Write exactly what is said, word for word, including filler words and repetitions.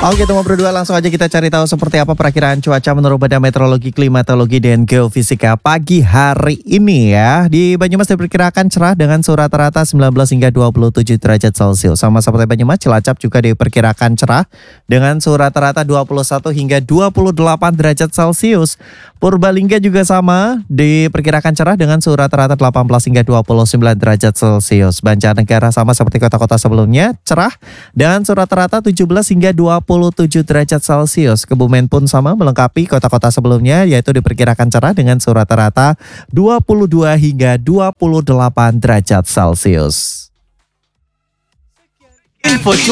Oke, teman berdua, langsung aja kita cari tahu seperti apa perakiraan cuaca menurut Badan Meteorologi, Klimatologi, dan Geofisika pagi hari ini ya. Di Banyumas diperkirakan cerah dengan suhu rata-rata sembilan belas hingga dua puluh tujuh derajat Celcius. Sama seperti Banyumas, Cilacap juga diperkirakan cerah dengan suhu rata-rata dua puluh satu hingga dua puluh delapan derajat Celcius. Purbalingga juga sama, diperkirakan cerah dengan suhu rata-rata delapan belas hingga dua puluh sembilan derajat Celcius. Banjarnegara sama seperti kota-kota sebelumnya, cerah dengan suhu rata-rata tujuh belas hingga dua puluh tujuh derajat Celcius. Kebumen pun sama melengkapi kota-kota sebelumnya, yaitu diperkirakan cerah dengan suhu rata-rata dua puluh dua hingga dua puluh delapan derajat Celcius. Info